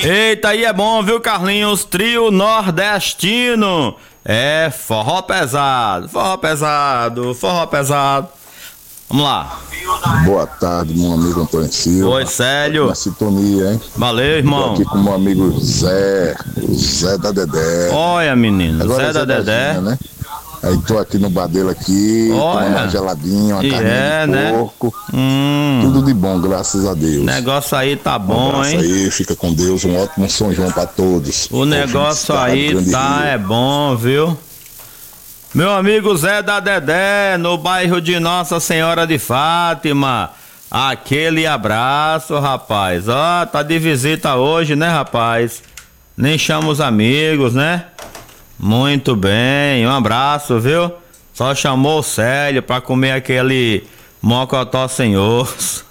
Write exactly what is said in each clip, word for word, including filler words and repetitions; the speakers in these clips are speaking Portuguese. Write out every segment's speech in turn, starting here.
Eita, aí é bom, viu, Carlinhos? Trio nordestino. É forró pesado, forró pesado, forró pesado. Vamos lá. Boa tarde, meu amigo Antônio Silva. Oi, Célio. Na sintonia, hein? Valeu, irmão. Tô aqui com o meu amigo Zé, o Zé da Dedé. Olha, menino, Agora Zé da Dedé. Né? Aí tô aqui no bar dele aqui, Olha. tomando uma geladinha, uma E carninha é, de né? porco. Hum. Tudo de bom, graças a Deus. O negócio aí tá Um bom, abraço hein? aí, fica com Deus, um ótimo São João pra todos. O negócio aí tá é bom, viu? Meu amigo Zé da Dedé, no bairro de Nossa Senhora de Fátima. Aquele abraço, rapaz. Ó, tá de visita hoje, né, rapaz? Nem chama os amigos, né? Muito bem, um abraço, viu? Só chamou o Célio pra comer aquele mocotó sem osso.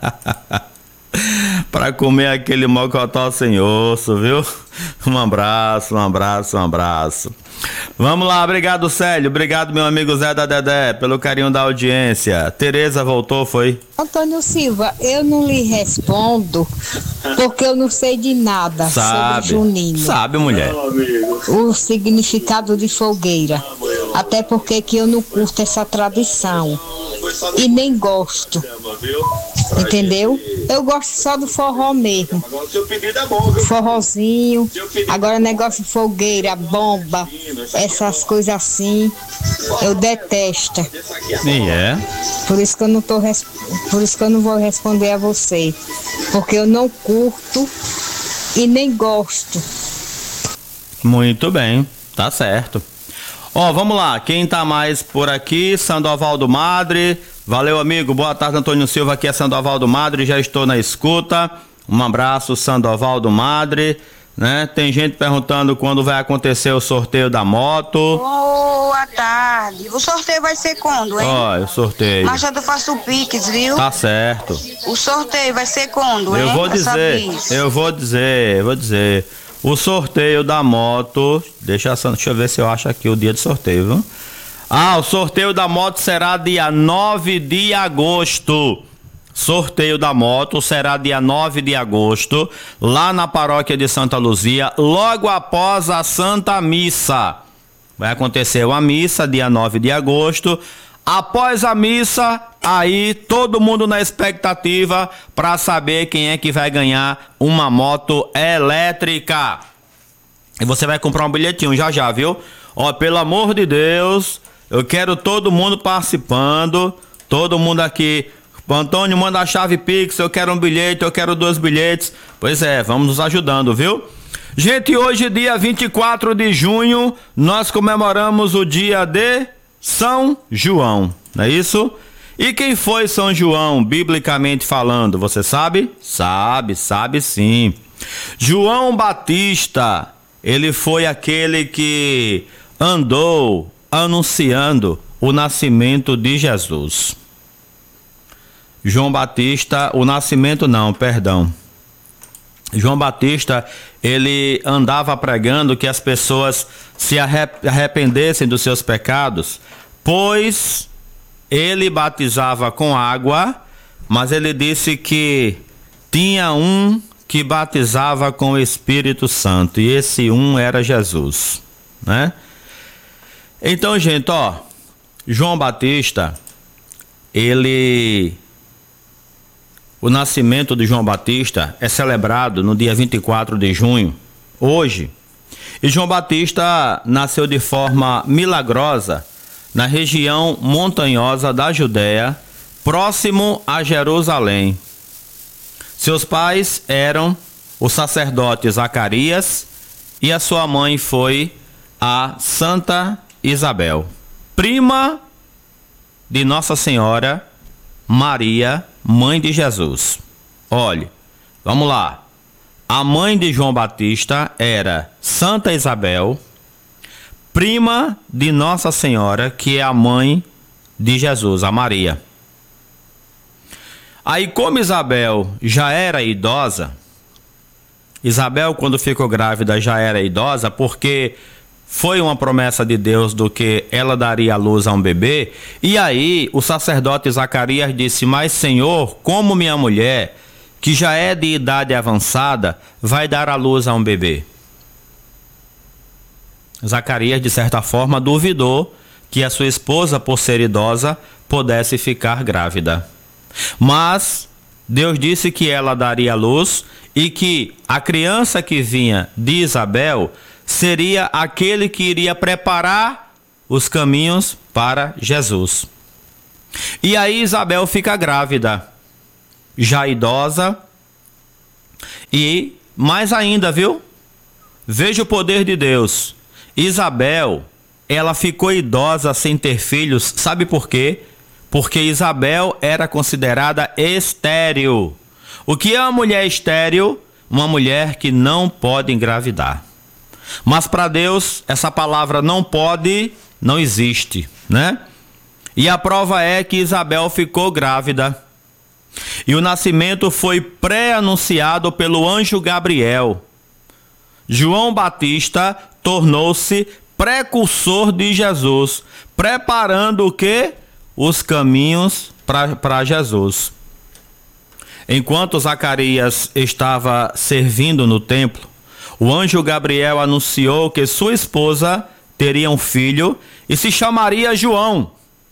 Pra comer aquele mocotó sem osso, viu? Um abraço, um abraço, um abraço. Vamos lá, obrigado, Célio. Obrigado, meu amigo Zé da Dedé, pelo carinho da audiência. Tereza voltou, foi? Antônio Silva, eu não lhe respondo porque eu não sei de nada Sabe, sobre junino. sabe, mulher. O significado de fogueira. Até porque que eu não curto essa tradição. E nem gosto. Entendeu? Eu gosto só do forró mesmo. Forrozinho. Agora negócio de fogueira, bomba, essas coisas assim, eu detesto. E é. Por isso que eu não tô res... por isso que eu não vou responder a você, porque eu não curto e nem gosto. Muito bem, tá certo. Ó, vamos lá, quem tá mais por aqui? Sandoval do Madre. Valeu, amigo. Boa tarde, Antônio Silva. Aqui é Sandoval do Madre, já estou na escuta. Um abraço, Sandoval do Madre. Né? Tem gente perguntando quando vai acontecer o sorteio da moto. Boa tarde. O sorteio vai ser quando, hein? Ó, o sorteio. Mas eu faço o Pix, viu? Tá certo. O sorteio vai ser quando, hein? Eu vou dizer, eu vou dizer, eu vou dizer. O sorteio da moto, deixa, deixa eu ver se eu acho aqui o dia de sorteio, viu? Ah, o sorteio da moto será dia nove de agosto. Sorteio da moto será dia nove de agosto, lá na paróquia de Santa Luzia, logo após a Santa Missa. Vai acontecer uma missa dia nove de agosto. Após a missa, aí todo mundo na expectativa para saber quem é que vai ganhar uma moto elétrica. E você vai comprar um bilhetinho já já, viu? Ó, pelo amor de Deus, eu quero todo mundo participando, todo mundo aqui. Antônio, manda a chave Pix, eu quero um bilhete, eu quero dois bilhetes. Pois é, vamos nos ajudando, viu? Gente, hoje, dia vinte e quatro de junho, nós comemoramos o dia de São João, não é isso? E quem foi São João, biblicamente falando, você sabe? Sabe, sabe sim. João Batista, ele foi aquele que andou anunciando o nascimento de Jesus. João Batista, o nascimento não, perdão. João Batista, ele andava pregando que as pessoas se arrependessem dos seus pecados, pois ele batizava com água, mas ele disse que tinha um que batizava com o Espírito Santo, e esse um era Jesus, né? Então, gente, ó, João Batista, ele... O nascimento de João Batista é celebrado no dia vinte e quatro de junho, hoje. E João Batista nasceu de forma milagrosa na região montanhosa da Judéia, próximo a Jerusalém. Seus pais eram o sacerdote Zacarias e a sua mãe foi a Santa Isabel, prima de Nossa Senhora Maria, mãe de Jesus. Olhe, vamos lá. A mãe de João Batista era Santa Isabel, prima de Nossa Senhora, que é a mãe de Jesus, a Maria. Aí, como Isabel já era idosa, Isabel, quando ficou grávida, já era idosa, porque foi uma promessa de Deus do que ela daria à luz a um bebê. E aí o sacerdote Zacarias disse: mas Senhor, como minha mulher, que já é de idade avançada, vai dar à luz a um bebê. Zacarias, de certa forma, duvidou que a sua esposa, por ser idosa, pudesse ficar grávida. Mas Deus disse que ela daria à luz e que a criança que vinha de Isabel seria aquele que iria preparar os caminhos para Jesus. E aí Isabel fica grávida, já idosa, e mais ainda, viu? Veja o poder de Deus. Isabel, ela ficou idosa sem ter filhos, sabe por quê? Porque Isabel era considerada estéril. O que é uma mulher estéril? Uma mulher que não pode engravidar. Mas para Deus, essa palavra não pode, não existe, né? E a prova é que Isabel ficou grávida. E o nascimento foi pré-anunciado pelo anjo Gabriel. João Batista tornou-se precursor de Jesus, preparando o quê? Os caminhos para Jesus. Enquanto Zacarias estava servindo no templo, o anjo Gabriel anunciou que sua esposa teria um filho e se chamaria João.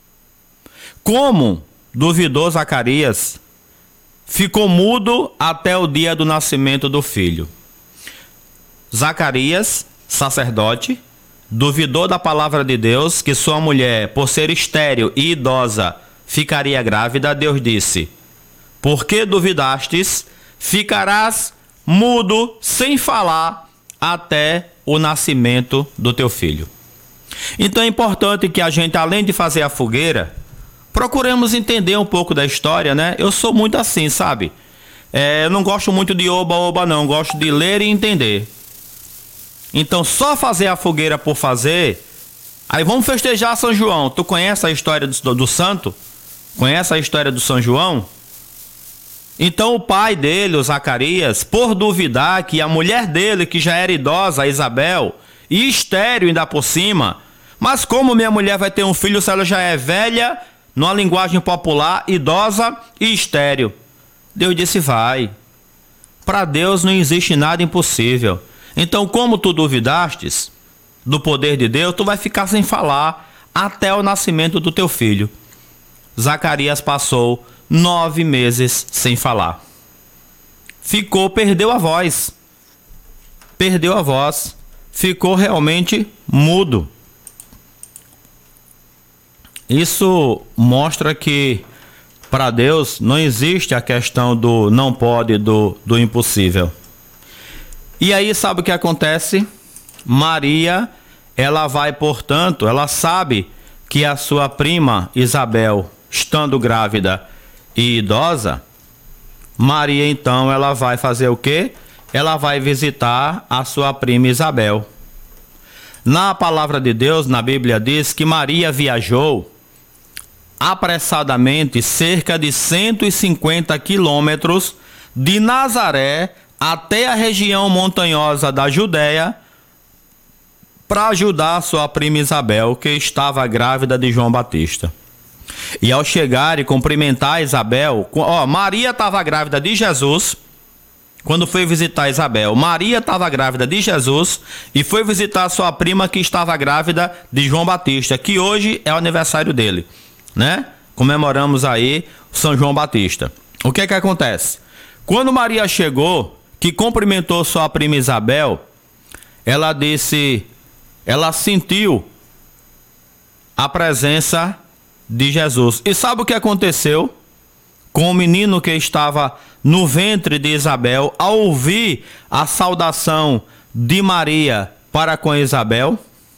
Como duvidou Zacarias, ficou mudo até o dia do nascimento do filho. Zacarias, sacerdote, duvidou da palavra de Deus que sua mulher, por ser estéril e idosa, ficaria grávida. Deus disse: por que duvidastes? Ficarás mudo, sem falar, até o nascimento do teu filho. Então é importante que a gente, além de fazer a fogueira, procuremos entender um pouco da história, né? Eu sou muito assim, sabe? É, eu não gosto muito de oba-oba, não. Gosto de ler e entender. Então, só fazer a fogueira por fazer... Aí vamos festejar São João. Tu conhece a história do, do santo? Conhece a história do São João? Então o pai dele, o Zacarias, por duvidar que a mulher dele, que já era idosa, a Isabel, e estéril ainda por cima, mas como minha mulher vai ter um filho se ela já é velha, numa linguagem popular, idosa e estéril? Deus disse: vai. Para Deus não existe nada impossível. Então, como tu duvidastes do poder de Deus, tu vai ficar sem falar até o nascimento do teu filho. Zacarias passou nove meses sem falar. Ficou, perdeu a voz. Perdeu a voz. Ficou realmente mudo. Isso mostra que para Deus não existe a questão do não pode, do, do impossível. E aí sabe o que acontece? Maria, ela vai, portanto, ela sabe que a sua prima Isabel, estando grávida e idosa, Maria então ela vai fazer o quê? Ela vai visitar a sua prima Isabel. Na palavra de Deus, na Bíblia diz que Maria viajou apressadamente cerca de cento e cinquenta quilômetros de Nazaré até a região montanhosa da Judéia para ajudar a sua prima Isabel, que estava grávida de João Batista. E ao chegar e cumprimentar Isabel, ó, Maria estava grávida de Jesus quando foi visitar Isabel. Maria estava grávida de Jesus e foi visitar sua prima, que estava grávida de João Batista, que hoje é o aniversário dele, né? Comemoramos aí São João Batista. O que é que acontece? Quando Maria chegou, que cumprimentou sua prima Isabel, ela disse, ela sentiu a presença de Jesus. E sabe o que aconteceu com o menino que estava no ventre de Isabel ao ouvir a saudação de Maria para com Isabel?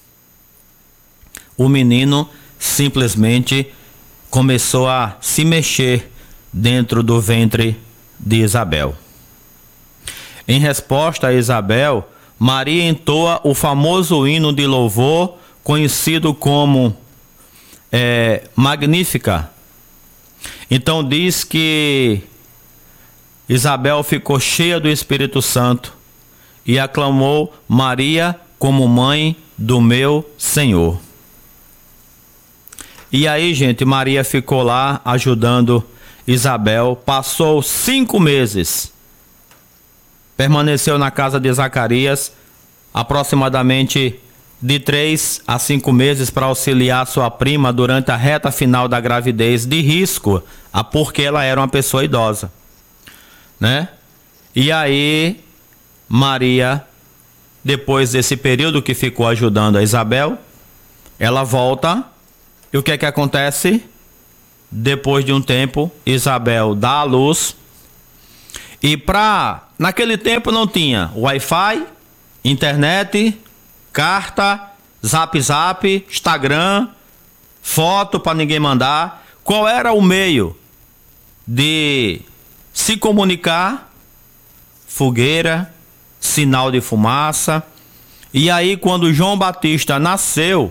O menino simplesmente começou a se mexer dentro do ventre de Isabel. Em resposta a Isabel, Maria entoa o famoso hino de louvor conhecido como é, Magnífica. Então diz que Isabel ficou cheia do Espírito Santo e aclamou Maria como mãe do meu Senhor. E aí, gente, Maria ficou lá ajudando Isabel passou cinco meses. Permaneceu na casa de Zacarias aproximadamente de três a cinco meses para auxiliar sua prima durante a reta final da gravidez de risco, porque ela era uma pessoa idosa, né? E aí Maria, depois desse período que ficou ajudando a Isabel, ela volta, e o que é que acontece? Depois de um tempo, Isabel dá à luz, e pra, naquele tempo não tinha Wi-Fi, internet, carta, zap zap, Instagram, foto para ninguém mandar. Qual era o meio de se comunicar? Fogueira, sinal de fumaça. E aí, quando João Batista nasceu,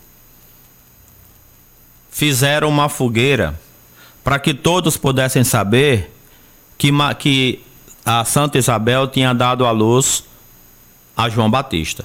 fizeram uma fogueira para que todos pudessem saber que, que a Santa Isabel tinha dado à luz a João Batista.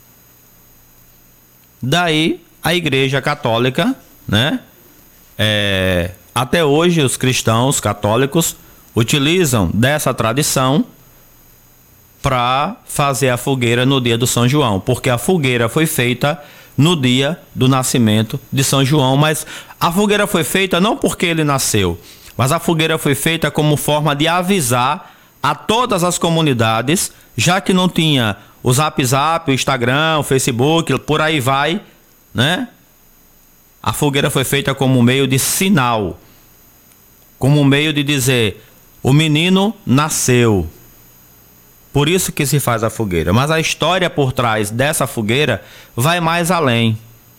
Daí a Igreja Católica, né? É, até hoje os cristãos católicos utilizam dessa tradição para fazer a fogueira no dia do São João, porque a fogueira foi feita no dia do nascimento de São João, mas a fogueira foi feita não porque ele nasceu, mas a fogueira foi feita como forma de avisar a todas as comunidades, já que não tinha o Zap Zap, o Instagram, o Facebook, por aí vai, né? A fogueira foi feita como meio de sinal, como meio de dizer, o menino nasceu. Por isso que se faz a fogueira. Mas a história por trás dessa fogueira vai mais além.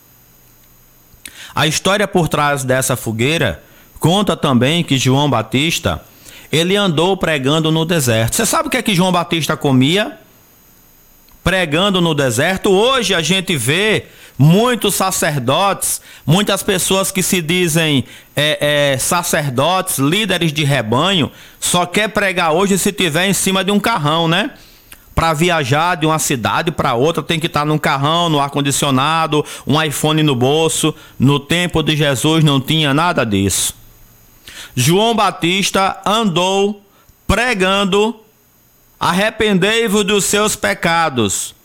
A história por trás dessa fogueira conta também que João Batista, ele andou pregando no deserto. Você sabe o que é que João Batista comia? Pregando no deserto. Hoje a gente vê muitos sacerdotes, muitas pessoas que se dizem é, é, sacerdotes, líderes de rebanho, só quer pregar hoje se tiver em cima de um carrão, né? Para viajar de uma cidade para outra tem que estar num carrão, no ar-condicionado, um iPhone no bolso. No tempo de Jesus não tinha nada disso. João Batista andou pregando: arrependei-vos dos seus pecados.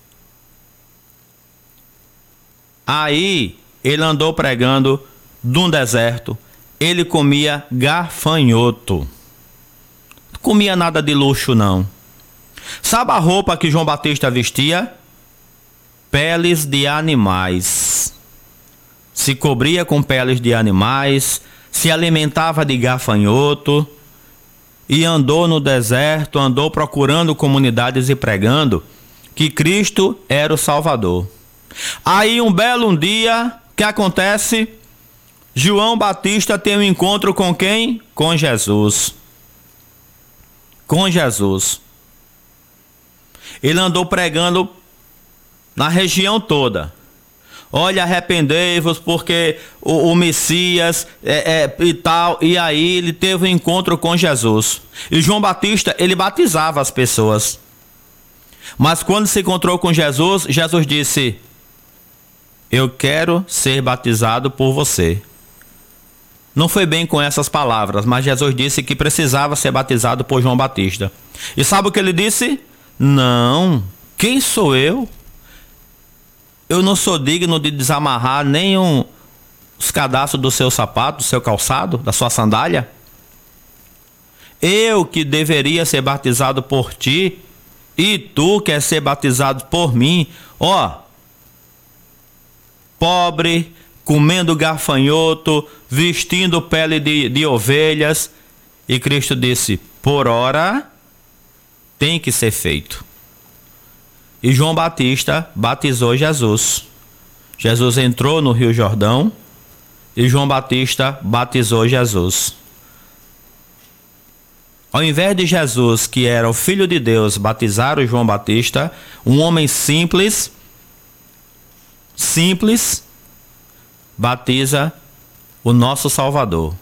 Aí ele andou pregando num deserto. Ele comia gafanhoto. Não comia nada de luxo, não. Sabe a roupa que João Batista vestia? Peles de animais. Se cobria com peles de animais, se alimentava de gafanhoto e andou no deserto, andou procurando comunidades e pregando que Cristo era o Salvador. Aí um belo dia, o que acontece? João Batista tem um encontro com quem? Com Jesus. Com Jesus. Ele andou pregando na região toda. Olha, arrependei-vos porque o, o Messias é, é, e tal. E aí ele teve um encontro com Jesus. E João Batista, ele batizava as pessoas. Mas quando se encontrou com Jesus, Jesus disse: eu quero ser batizado por você. Não foi bem com essas palavras, mas Jesus disse que precisava ser batizado por João Batista. E sabe o que ele disse? Não, quem sou eu? Eu não sou digno de desamarrar nem um, os cadastros do seu sapato, do seu calçado, da sua sandália. Eu que deveria ser batizado por ti, e tu quer ser batizado por mim. Ó, pobre, comendo gafanhoto, vestindo pele de, de ovelhas. E Cristo disse: por ora tem que ser feito. E João Batista batizou Jesus. Jesus entrou no Rio Jordão e João Batista batizou Jesus. Ao invés de Jesus, que era o Filho de Deus, batizar o João Batista, um homem simples, simples, batiza o nosso Salvador.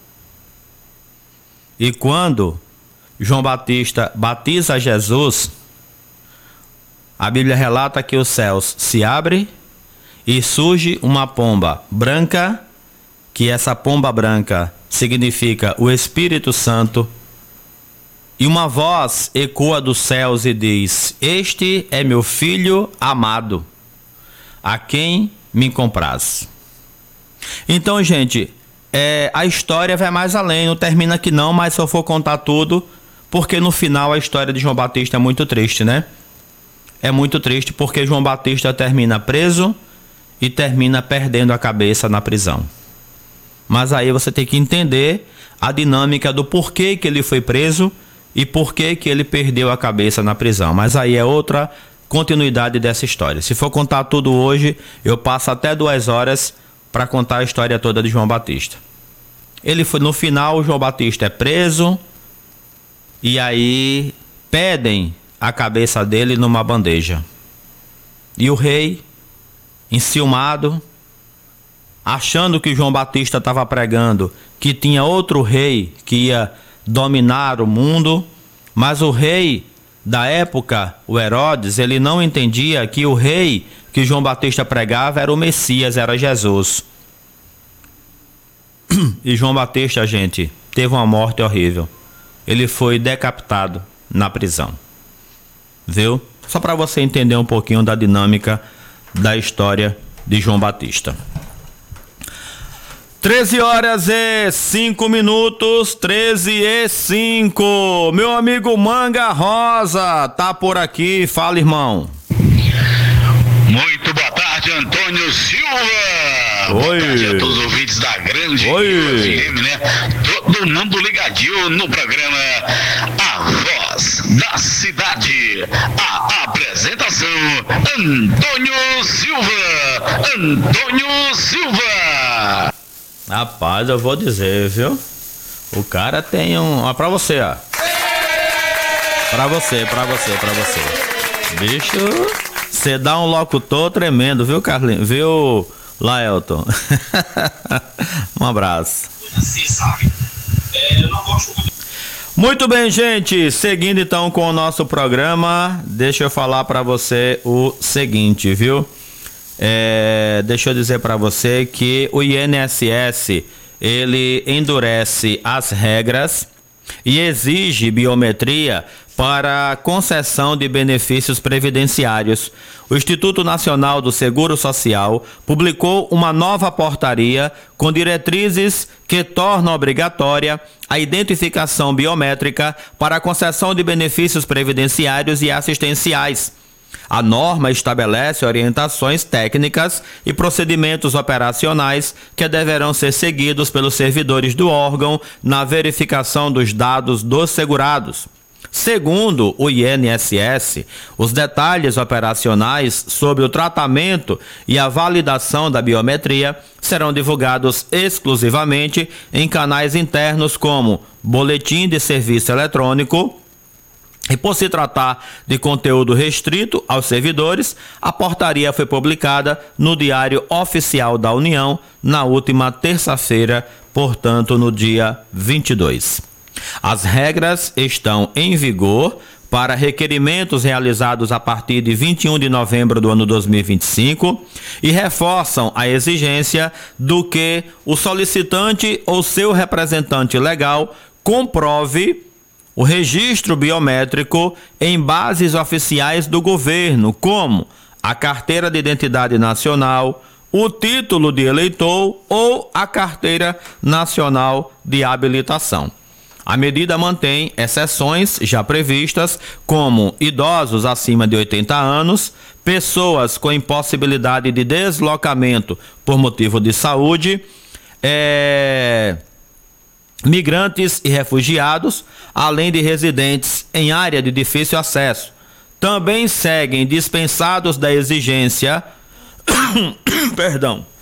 E quando João Batista batiza Jesus, a Bíblia relata que os céus se abrem e surge uma pomba branca, que essa pomba branca significa o Espírito Santo. E uma voz ecoa dos céus e diz: este é meu filho amado, a quem me compraz. Então, gente, é, a história vai mais além, não termina aqui não, mas se eu for contar tudo, porque no final a história de João Batista é muito triste, né? É muito triste porque João Batista termina preso e termina perdendo a cabeça na prisão. Mas aí você tem que entender a dinâmica do porquê que ele foi preso e porquê que ele perdeu a cabeça na prisão. Mas aí é outra continuidade dessa história. Se for contar tudo hoje, eu passo até duas horas para contar a história toda de João Batista. Ele foi, no final, João Batista é preso e aí pedem a cabeça dele numa bandeja. E o rei, enciumado, achando que João Batista estava pregando que tinha outro rei que ia dominar o mundo, mas o rei da época, o Herodes, ele não entendia que o rei que João Batista pregava era o Messias, era Jesus. E João Batista, gente, teve uma morte horrível. Ele foi decapitado na prisão. Viu? Só para você entender um pouquinho da dinâmica da história de João Batista. treze horas e cinco minutos, treze e cinco. Meu amigo Manga Rosa tá por aqui. Fala, irmão. Muito boa tarde, Antônio Silva. Oi. Boa tarde a todos os ouvintes da grande Oi. F M, né? Todo mundo ligadinho no programa A Voz da Cidade. A apresentação, Antônio Silva. Antônio Silva. Rapaz, eu vou dizer, viu? O cara tem um... Ó, pra você, ó. Pra você, pra você, pra você. Bicho, você dá um locutor tremendo, viu, Carlinhos? Viu, Laelton? Um abraço. Muito bem, gente. Seguindo então com o nosso programa, deixa eu falar pra você o seguinte, viu? É, deixa eu dizer para você que o I N S S ele endurece as regras e exige biometria para concessão de benefícios previdenciários. O Instituto Nacional do Seguro Social publicou uma nova portaria com diretrizes que tornam obrigatória a identificação biométrica para a concessão de benefícios previdenciários e assistenciais. A norma estabelece orientações técnicas e procedimentos operacionais que deverão ser seguidos pelos servidores do órgão na verificação dos dados dos segurados. Segundo o I N S S, os detalhes operacionais sobre o tratamento e a validação da biometria serão divulgados exclusivamente em canais internos como Boletim de Serviço Eletrônico. E por se tratar de conteúdo restrito aos servidores, a portaria foi publicada no Diário Oficial da União na última terça-feira, portanto no dia vinte e dois. As regras estão em vigor para requerimentos realizados a partir de vinte e um de novembro do ano dois mil e vinte e cinco e reforçam a exigência do que o solicitante ou seu representante legal comprove o registro biométrico em bases oficiais do governo, como a Carteira de Identidade Nacional, o título de eleitor ou a Carteira Nacional de Habilitação. A medida mantém exceções já previstas, como idosos acima de oitenta anos, pessoas com impossibilidade de deslocamento por motivo de saúde, é... migrantes e refugiados, além de residentes em área de difícil acesso. Também seguem dispensados da exigência perdão,